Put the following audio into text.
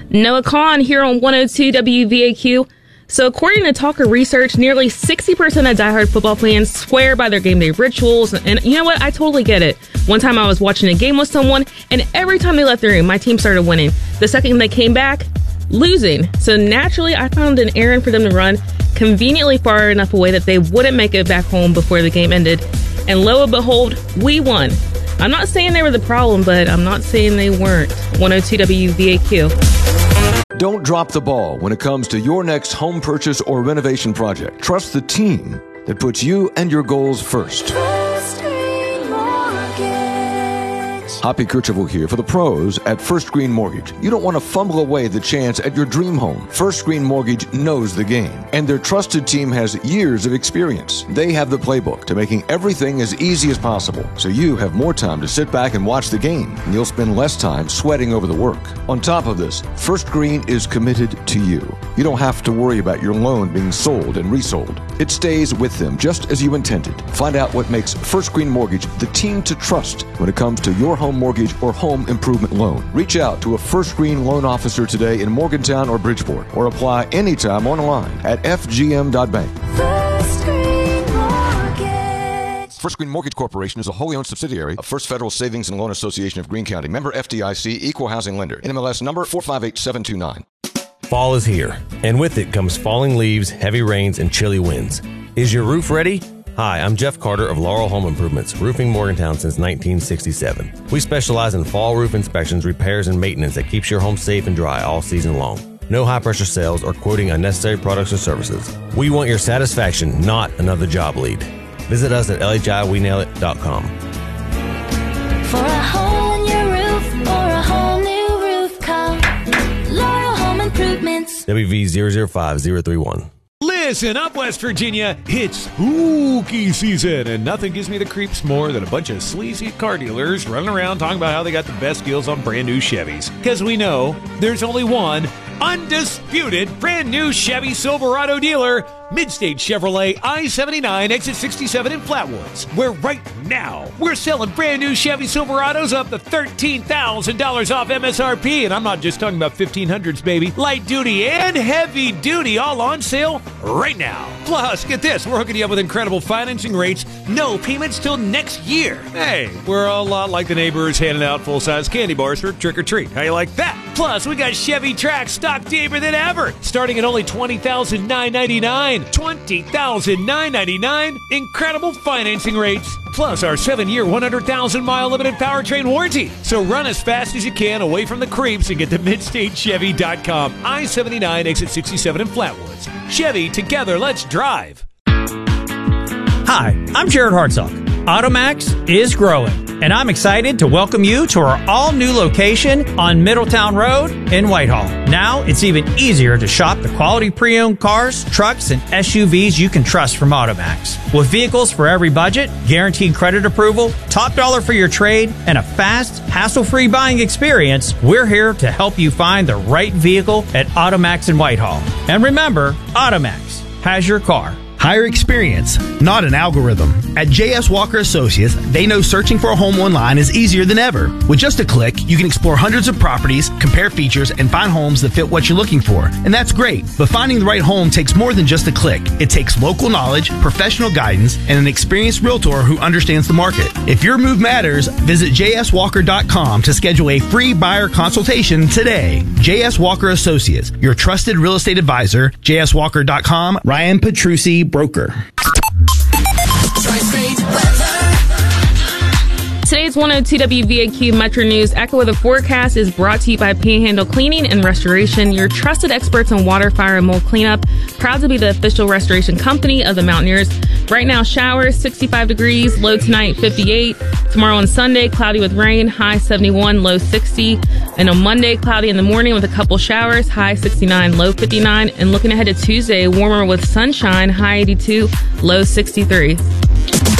Noah Kahn here on 102 WVAQ. So according to Talker Research, nearly 60% of diehard football fans swear by their game day rituals. And you know what? I totally get it. One time I was watching a game with someone, and every time they left the room, my team started winning. The second they came back, losing. So naturally, I found an errand for them to run conveniently far enough away that they wouldn't make it back home before the game ended. And lo and behold, we won. I'm not saying they were the problem, but I'm not saying they weren't. 102 WVAQ. Don't drop the ball when it comes to your next home purchase or renovation project. Trust the team that puts you and your goals first. Hoppy Kercheval here for the pros at First Green Mortgage. You don't want to fumble away the chance at your dream home. First Green Mortgage knows the game, and their trusted team has years of experience. They have the playbook to making everything as easy as possible, so you have more time to sit back and watch the game, and you'll spend less time sweating over the work. On top of this, First Green is committed to you. You don't have to worry about your loan being sold and resold. It stays with them just as you intended. Find out what makes First Green Mortgage the team to trust when it comes to your home mortgage or home improvement loan. Reach out to a First Green loan officer today in Morgantown or Bridgeport, or apply anytime online at fgm.bank. First Green Mortgage. First Green Mortgage Corporation is a wholly owned subsidiary of First Federal Savings and Loan Association of Greene County. Member FDIC, Equal Housing Lender. NMLS number 458729. Fall is here, and with it comes falling leaves, heavy rains, and chilly winds. Is your roof ready? Hi, I'm Jeff Carter of Laurel Home Improvements, roofing Morgantown since 1967. We specialize in fall roof inspections, repairs, and maintenance that keeps your home safe and dry all season long. No high-pressure sales or quoting unnecessary products or services. We want your satisfaction, not another job lead. Visit us at LHIWeNailIt.com. For a hole in your roof or a whole new roof, call Laurel Home Improvements. WV005031. Listen up, West Virginia. It's spooky season, and nothing gives me the creeps more than a bunch of sleazy car dealers running around talking about how they got the best deals on brand new Chevys. Because we know there's only one undisputed brand new Chevy Silverado dealer, Midstate Chevrolet I-79 exit 67 in Flatwoods, where right now we're selling brand new Chevy Silverados up to $13,000 off MSRP, and I'm not just talking about 1500s, baby. Light duty and heavy duty all on sale right now. Plus, get this, we're hooking you up with incredible financing rates, no payments till next year. Hey, we're a lot like the neighbors handing out full-size candy bars for trick-or-treat. How you like that? Plus, we got Chevy Trax stock deeper than ever, starting at only $20,999. $20,999. Incredible financing rates. Plus our 7-year, 100,000-mile limited powertrain warranty. So run as fast as you can away from the creeps and get to MidstateChevy.com. I-79 exit 67 in Flatwoods. Chevy, together, let's drive. Hi, I'm Jared Hartzog. Automax is growing, and I'm excited to welcome you to our all-new location on Middletown Road in Whitehall. Now, it's even easier to shop the quality pre-owned cars, trucks, and SUVs you can trust from Automax. With vehicles for every budget, guaranteed credit approval, top dollar for your trade, and a fast, hassle-free buying experience, we're here to help you find the right vehicle at Automax in Whitehall. And remember, Automax has your car. Hire experience, not an algorithm. At J.S. Walker Associates, they know searching for a home online is easier than ever. With just a click, you can explore hundreds of properties, compare features, and find homes that fit what you're looking for. And that's great, but finding the right home takes more than just a click. It takes local knowledge, professional guidance, and an experienced realtor who understands the market. If your move matters, visit jswalker.com to schedule a free buyer consultation today. J.S. Walker Associates, your trusted real estate advisor. jswalker.com, Ryan Petrucci, broker. Today's 102 WVAQ Metro News Echo Weather Forecast is brought to you by Panhandle Cleaning and Restoration, your trusted experts on water, fire, and mold cleanup. Proud to be the official restoration company of the Mountaineers. Right now, showers, 65 degrees, low tonight, 58. Tomorrow on Sunday, cloudy with rain, high 71, low 60. And on Monday, cloudy in the morning with a couple showers, high 69, low 59. And looking ahead to Tuesday, warmer with sunshine, high 82, low 63.